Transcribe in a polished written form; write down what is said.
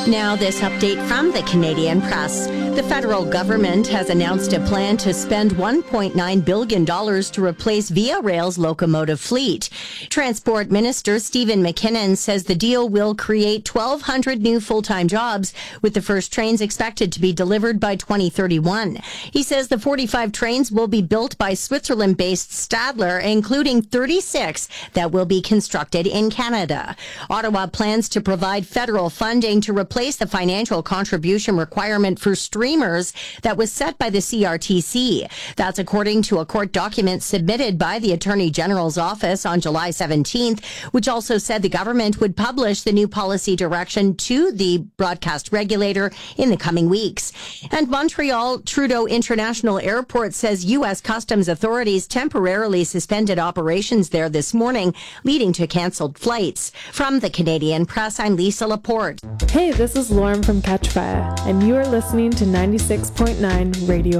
Now, this update from the Canadian Press. The federal government has announced a plan to spend $1.9 billion to replace Via Rail's locomotive fleet. Transport Minister Stephen McKinnon says the deal will create 1,200 new full-time jobs, with the first trains expected to be delivered by 2031. He says the 45 trains will be built by Switzerland-based Stadler, including 36 that will be constructed in Canada. Ottawa plans to provide federal funding to replace the financial contribution requirement for streamers that was set by the CRTC. That's according to a court document submitted by the Attorney General's office on July 17th, which also said the government would publish the new policy direction to the broadcast regulator in the coming weeks. And Montreal Trudeau International Airport says U.S. Customs authorities temporarily suspended operations there this morning, leading to canceled flights. From the Canadian Press, I'm Lisa Laporte. Hey, this is Lauren from Catchfire, and you are listening to 96.9 Radio